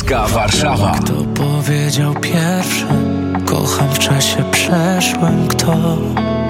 Polska, Warszawa. Kto powiedział pierwszy? Kocham w czasie przeszłym. Kto?